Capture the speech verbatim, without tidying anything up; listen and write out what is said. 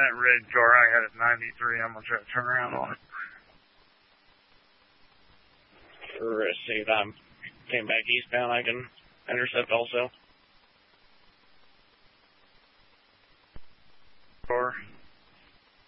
that red car I had at ninety-three. I'm going to try to turn around on it. For uh, see if I came back eastbound, I can intercept also.